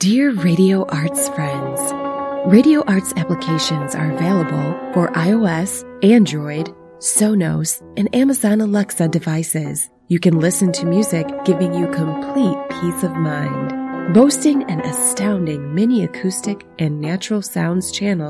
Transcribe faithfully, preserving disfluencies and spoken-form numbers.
Dear Radio Arts friends, Radio Arts applications are available for iOS, Android, Sonos, and Amazon Alexa devices. You can listen to music giving you complete peace of mind. Boasting an astounding mini acoustic and natural sounds channel